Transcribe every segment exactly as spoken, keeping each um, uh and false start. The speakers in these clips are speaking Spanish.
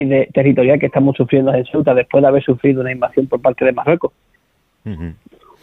de, territorial que estamos sufriendo en Ceuta después de haber sufrido una invasión por parte de Marruecos. Uh-huh.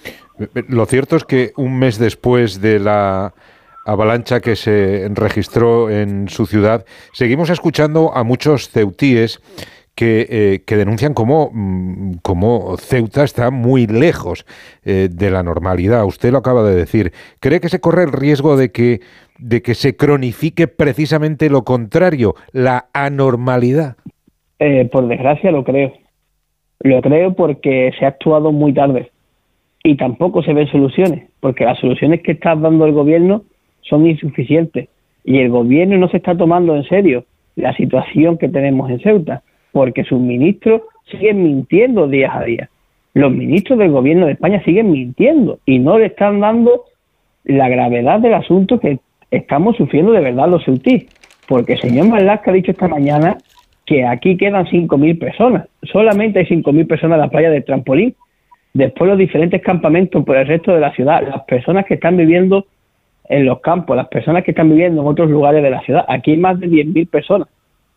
Lo cierto es que un mes después de la avalancha que se registró en su ciudad, seguimos escuchando a muchos ceutíes que, eh, que denuncian cómo, cómo Ceuta está muy lejos eh, de la normalidad. Usted lo acaba de decir. ¿Cree que se corre el riesgo de que, de que se cronifique precisamente lo contrario, la anormalidad? Eh, por desgracia lo creo. Lo creo porque se ha actuado muy tarde y tampoco se ven soluciones, porque las soluciones que está dando el gobierno son insuficientes y el gobierno no se está tomando en serio la situación que tenemos en Ceuta, porque sus ministros siguen mintiendo día a día. Los ministros del gobierno de España siguen mintiendo y no le están dando la gravedad del asunto que estamos sufriendo de verdad los ceutíes, porque el señor Marlaska ha dicho esta mañana que aquí quedan cinco mil personas, solamente hay cinco mil personas en la playa del Trampolín, después los diferentes campamentos por el resto de la ciudad, las personas que están viviendo en los campos, las personas que están viviendo en otros lugares de la ciudad, aquí hay más de diez mil personas.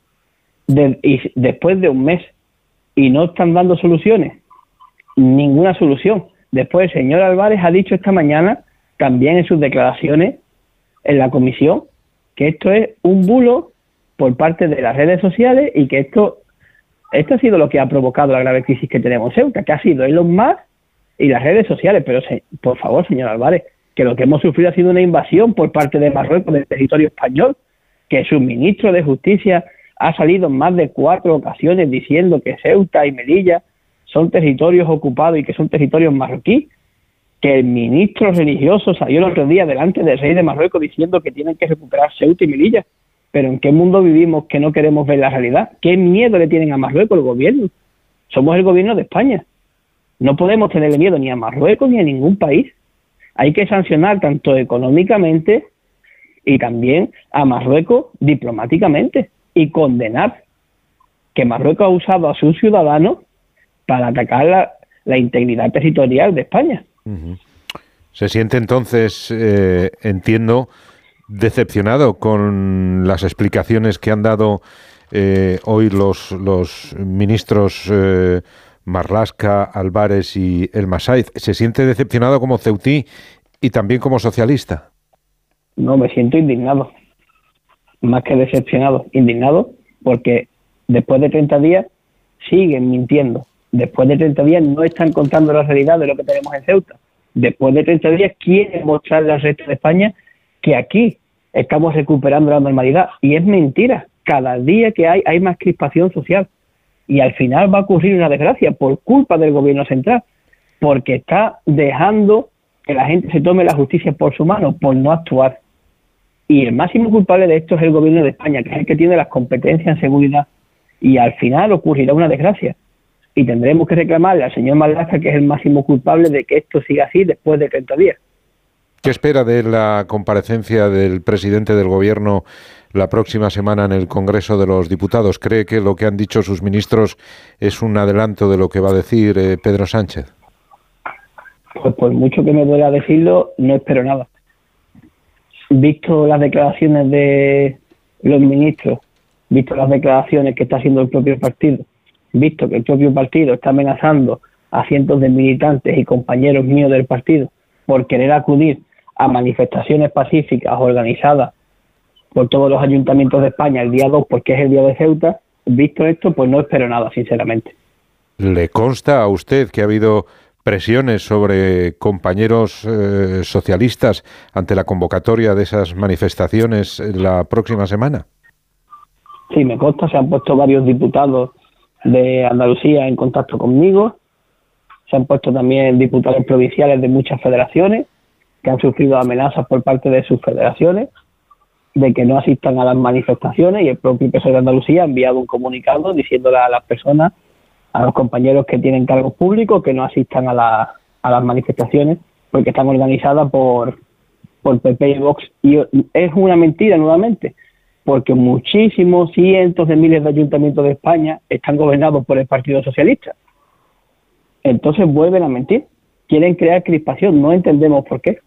De, y después de un mes y no están dando soluciones, ninguna solución. Después el señor Álvarez ha dicho esta mañana también en sus declaraciones en la comisión que esto es un bulo por parte de las redes sociales y que esto esto ha sido lo que ha provocado la grave crisis que tenemos en Ceuta, que ha sido Elon Musk y las redes sociales. Pero se, por favor, señor Álvarez, que lo que hemos sufrido ha sido una invasión por parte de Marruecos del territorio español, que su ministro de Justicia ha salido en más de cuatro ocasiones diciendo que Ceuta y Melilla son territorios ocupados y que son territorios marroquíes, que el ministro religioso salió el otro día delante del rey de Marruecos diciendo que tienen que recuperar Ceuta y Melilla. Pero ¿en qué mundo vivimos que no queremos ver la realidad? ¿Qué miedo le tienen a Marruecos el gobierno? Somos el gobierno de España. No podemos tenerle miedo ni a Marruecos ni a ningún país. Hay que sancionar tanto económicamente y también a Marruecos diplomáticamente y condenar que Marruecos ha usado a sus ciudadanos para atacar la, la integridad territorial de España. Uh-huh. Se siente entonces, eh, entiendo, decepcionado con las explicaciones que han dado eh, hoy los, los ministros eh, Marlaska, Álvarez y El Masáiz. ¿Se siente decepcionado como ceutí y también como socialista? No, me siento indignado. Más que decepcionado, indignado, porque después de treinta días siguen mintiendo. Después de treinta días no están contando la realidad de lo que tenemos en Ceuta. Después de treinta días quieren mostrarle al resto de España que aquí estamos recuperando la normalidad. Y es mentira. Cada día que hay, hay más crispación social. Y al final va a ocurrir una desgracia por culpa del gobierno central, porque está dejando que la gente se tome la justicia por su mano, por no actuar. Y el máximo culpable de esto es el gobierno de España, que es el que tiene las competencias en seguridad. Y al final ocurrirá una desgracia. Y tendremos que reclamarle al señor Marlaska, que es el máximo culpable de que esto siga así después de treinta días. ¿Qué espera de la comparecencia del presidente del gobierno la próxima semana en el Congreso de los Diputados? ¿Cree que lo que han dicho sus ministros es un adelanto de lo que va a decir eh, Pedro Sánchez? Pues por mucho que me duela decirlo, no espero nada. Visto las declaraciones de los ministros, visto las declaraciones que está haciendo el propio partido, visto que el propio partido está amenazando a cientos de militantes y compañeros míos del partido por querer acudir a manifestaciones pacíficas organizadas por todos los ayuntamientos de España el día dos, porque es el día de Ceuta, visto esto, pues no espero nada, sinceramente. ¿Le consta a usted que ha habido presiones sobre compañeros eh, socialistas ante la convocatoria de esas manifestaciones la próxima semana? Sí, me consta, se han puesto varios diputados de Andalucía en contacto conmigo, se han puesto también diputados provinciales de muchas federaciones que han sufrido amenazas por parte de sus federaciones de que no asistan a las manifestaciones, y el propio P S O E de Andalucía ha enviado un comunicado diciéndole a las personas, a los compañeros que tienen cargos públicos, que no asistan a, la, a las manifestaciones porque están organizadas por, por P P y Vox. Y es una mentira nuevamente, porque muchísimos, cientos de miles de ayuntamientos de España están gobernados por el Partido Socialista. Entonces vuelven a mentir, quieren crear crispación, no entendemos por qué.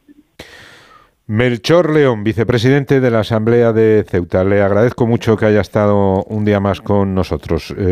Melchor León, vicepresidente de la Asamblea de Ceuta, le agradezco mucho que haya estado un día más con nosotros.